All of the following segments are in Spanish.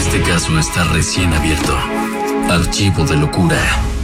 Este caso está recién abierto. Archivo de locura.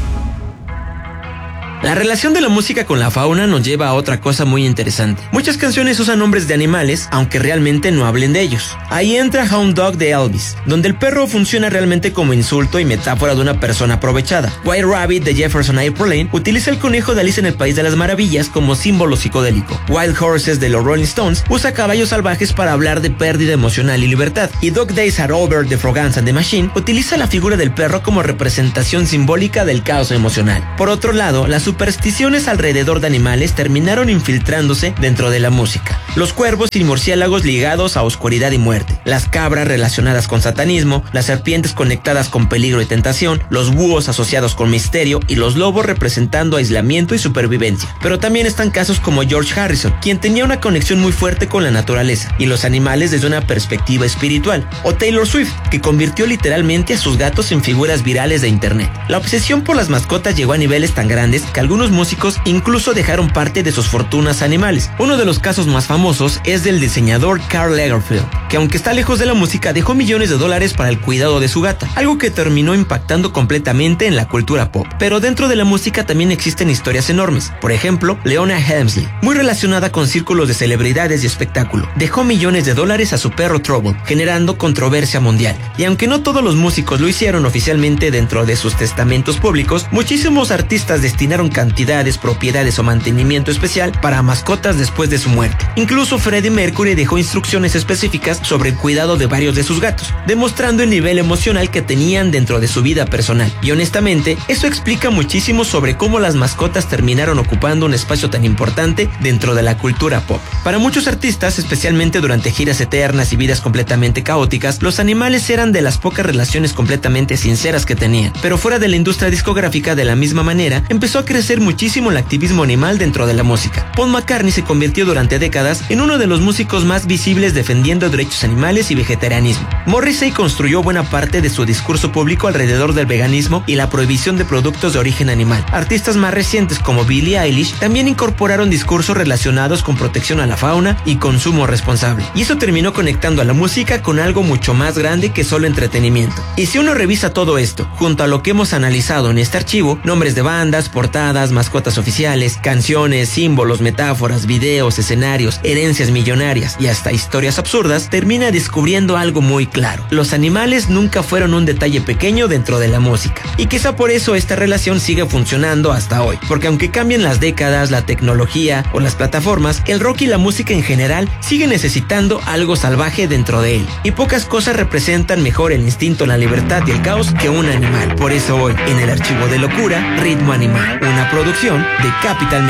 La relación de la música con la fauna nos lleva a otra cosa muy interesante. Muchas canciones usan nombres de animales, aunque realmente no hablen de ellos. Ahí entra Hound Dog de Elvis, donde el perro funciona realmente como insulto y metáfora de una persona aprovechada. White Rabbit de Jefferson Airplane utiliza el conejo de Alice en el País de las Maravillas como símbolo psicodélico. Wild Horses de los Rolling Stones usa caballos salvajes para hablar de pérdida emocional y libertad. Y Dog Days Are Over de Frogance and the Machine utiliza la figura del perro como representación simbólica del caos emocional. Por otro lado, las supersticiones alrededor de animales terminaron infiltrándose dentro de la música. Los cuervos y murciélagos ligados a oscuridad y muerte, las cabras relacionadas con satanismo, las serpientes conectadas con peligro y tentación, los búhos asociados con misterio y los lobos representando aislamiento y supervivencia. Pero también están casos como George Harrison, quien tenía una conexión muy fuerte con la naturaleza y los animales desde una perspectiva espiritual, o Taylor Swift, que convirtió literalmente a sus gatos en figuras virales de internet. La obsesión por las mascotas llegó a niveles tan grandes que algunos músicos incluso dejaron parte de sus fortunas a animales. Uno de los casos más famosos es del diseñador Karl Lagerfeld, que aunque está lejos de la música dejó millones de dólares para el cuidado de su gata, algo que terminó impactando completamente en la cultura pop. Pero dentro de la música también existen historias enormes. Por ejemplo, Leona Helmsley, muy relacionada con círculos de celebridades y espectáculo, dejó millones de dólares a su perro Trouble, generando controversia mundial. Y aunque no todos los músicos lo hicieron oficialmente dentro de sus testamentos públicos, muchísimos artistas destinaron cantidades, propiedades o mantenimiento especial para mascotas después de su muerte. Incluso Freddie Mercury dejó instrucciones específicas sobre el cuidado de varios de sus gatos, demostrando el nivel emocional que tenían dentro de su vida personal. Y honestamente, eso explica muchísimo sobre cómo las mascotas terminaron ocupando un espacio tan importante dentro de la cultura pop. Para muchos artistas, especialmente durante giras eternas y vidas completamente caóticas, los animales eran de las pocas relaciones completamente sinceras que tenían. Pero fuera de la industria discográfica, de la misma manera, empezó a crecer muchísimo el activismo animal dentro de la música. Paul McCartney se convirtió durante décadas en uno de los músicos más visibles defendiendo derechos animales y vegetarianismo. Morrissey construyó buena parte de su discurso público alrededor del veganismo y la prohibición de productos de origen animal. Artistas más recientes como Billie Eilish también incorporaron discursos relacionados con protección a la fauna y consumo responsable. Y eso terminó conectando a la música con algo mucho más grande que solo entretenimiento. Y si uno revisa todo esto, junto a lo que hemos analizado en este archivo, nombres de bandas, portadas, mascotas oficiales, canciones, símbolos, metáforas, videos, escenarios, herencias millonarias y hasta historias absurdas, termina descubriendo algo muy claro. Los animales nunca fueron un detalle pequeño dentro de la música. Y quizá por eso esta relación sigue funcionando hasta hoy. Porque aunque cambien las décadas, la tecnología o las plataformas, el rock y la música en general sigue necesitando algo salvaje dentro de él. Y pocas cosas representan mejor el instinto, la libertad y el caos que un animal. Por eso hoy, en el Archivo de Locura, Ritmo Animal, una producción de Capital Media.